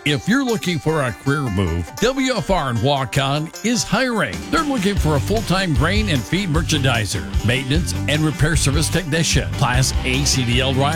If you're looking for a career move, WFR in Waukon is hiring. They're looking for a full-time grain and feed merchandiser, maintenance, and repair service technician, Class A CDL driver.